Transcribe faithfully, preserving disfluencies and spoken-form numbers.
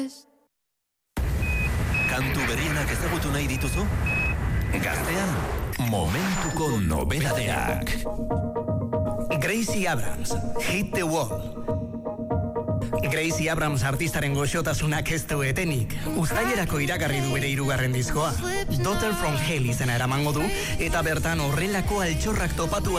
Kantu berrienak ezagutu nahi dituzu? Gaztean, momentuko nobedadeak. Gracie Abrams, Hit the Wall. Gracie Abrams artistaren goxotasunak ez du etenik. Uztailerako iragarri du bere hirugarren diskoa. Daughter from Hell izena eramango du, eta bertan horrelako altxorrak topatu